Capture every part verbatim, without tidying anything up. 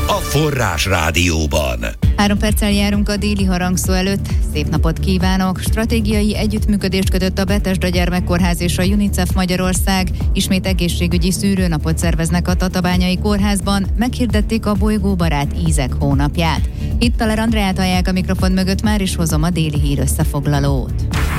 a Forrás Rádióban. Három perccel járunk a déli harangszó előtt. Szép napot kívánok! Stratégiai együttműködést kötött a Betesda Gyermekkórház és a UNICEF Magyarország. Ismét egészségügyi szűrőnapot szerveznek a Tatabányai Kórházban. Meghirdették a bolygóbarát ízek hónapját. Itt Taler Andreát hallják a mikrofon mögött, már is hozom a déli hír összefoglalót.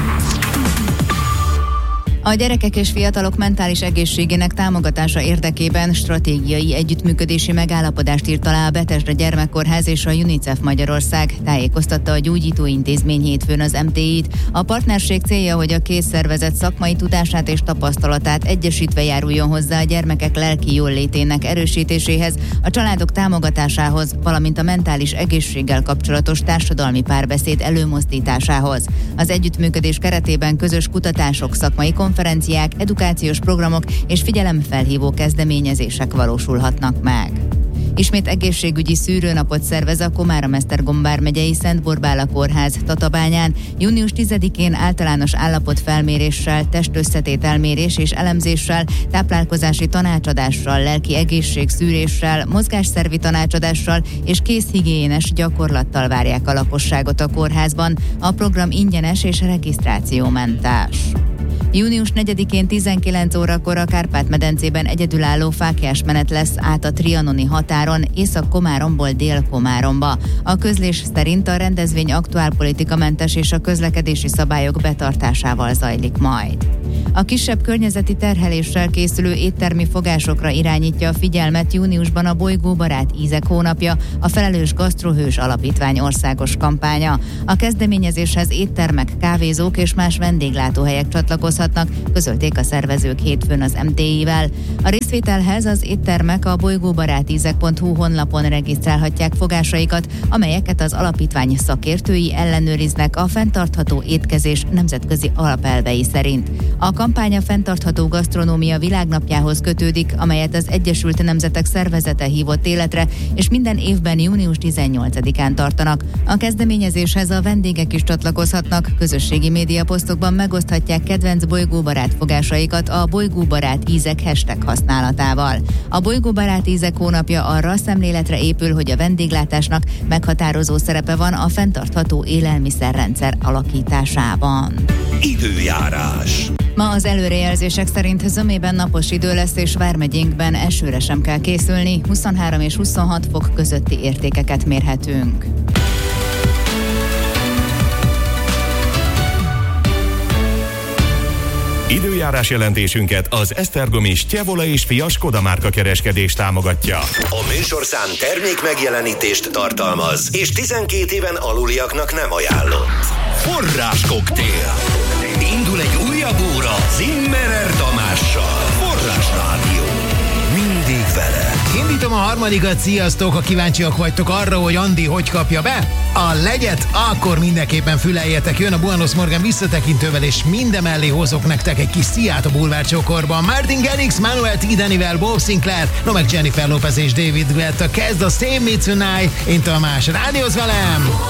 A gyerekek és fiatalok mentális egészségének támogatása érdekében stratégiai együttműködési megállapodást írt alá a Betesda Gyermekkórház és a UNICEF Magyarország, tájékoztatta a gyógyítóintézmény hétfőn az em té í-t. A partnerség célja, hogy a két szervezet szakmai tudását és tapasztalatát egyesítve járuljon hozzá a gyermekek lelki jóllétének erősítéséhez, a családok támogatásához, valamint a mentális egészséggel kapcsolatos társadalmi párbeszéd előmozdításához. Az együttműködés keretében közös kutatások, szakmai konferenciák, edukációs programok és figyelemfelhívó kezdeményezések valósulhatnak meg. Ismét egészségügyi szűrőnapot szervez a Komárom-Esztergom vármegyei Szent Borbála Kórház Tatabányán. június tizedikén általános állapotfelméréssel, testösszetételmérés és elemzéssel, táplálkozási tanácsadással, lelki egészségszűréssel, mozgásszervi tanácsadással és kézhigiénes gyakorlattal várják a lakosságot a kórházban. A program ingyenes és regisztrációmentes. június negyedikén tizenkilenc órakor a Kárpát-medencében egyedülálló fáklyásmenet lesz át a trianoni határon, Észak-Komáromból Dél-Komáromba. A közlés szerint a rendezvény aktuálpolitikamentes és a közlekedési szabályok betartásával zajlik majd. A kisebb környezeti terheléssel készülő éttermi fogásokra irányítja a figyelmet júniusban a Bolygóbarát ízek hónapja, a Felelős Gasztrohős Alapítvány országos kampánya. A kezdeményezéshez éttermek, kávézók és más vendéglátóhelyek csatlakozhatnak, közölték a szervezők hétfőn az em té í-vel. A részvételhez az éttermek a bolygóbarátízek pont hu honlapon regisztrálhatják fogásaikat, amelyeket az alapítvány szakértői ellenőriznek a fenntartható étkezés nemzetközi alapelvei szerint. A kampány a fenntartható gasztronómia világnapjához kötődik, amelyet az Egyesült Nemzetek Szervezete hívott életre, és minden évben június tizennyolcadikán tartanak. A kezdeményezéshez a vendégek is csatlakozhatnak, közösségi médiaposztokban megoszthatják kedvenc bolygóbarát fogásaikat a bolygóbarát ízek hashtag használatával. A bolygóbarát ízek hónapja arra a szemléletre épül, hogy a vendéglátásnak meghatározó szerepe van a fenntartható élelmiszerrendszer alakításában. Időjárás. Ma az előrejelzések szerint zömében napos idő lesz, és vármegyénkben esőre sem kell készülni, huszonhárom és huszonhat fok közötti értékeket mérhetünk. Időjárás jelentésünket az esztergomi Stjevola és Fia Skoda márka kereskedés támogatja. A műsorszám termék megjelenítést tartalmaz, és tizenkét éven aluliaknak nem ajánlott. Forrás koktél. Indul egy újabb óra Zimmerer Tamással. Forrás Rádió. Mindig vele. Indítom a harmadikat, sziasztok, ha kíváncsiak vagytok arra, hogy Andi hogy kapja be a legyet, akkor mindenképpen füleljetek, jön a Buenos Morgan visszatekintővel, és mindemellé hozok nektek egy kis sziát a bulvárcsokorban. Martin Garrix, Manuel T. Danivel, Bob Sinclair, no meg Jennifer Lopez és David Guetta kezd a Save Me Tonight, én Tamás, rádiózz velem!